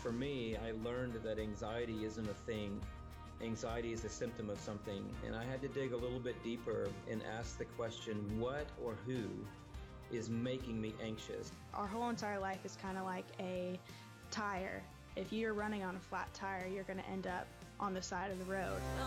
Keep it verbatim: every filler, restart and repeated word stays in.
for me, I learned that anxiety isn't a thing. Anxiety is a symptom of something. And I had to dig a little bit deeper and ask the question, what or who is making me anxious? Our whole entire life is kind of like a tire. If you're running on a flat tire, you're going to end up on the side of the road.